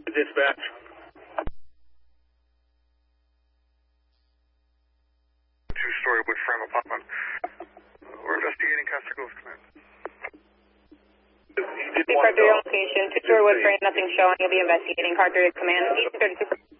Dispatch. Two-story wood frame apartment. We're investigating Castor Grove. Command. Car 3 on location, two-story wood frame, nothing showing. You'll be investigating Car 3 at command. 1832.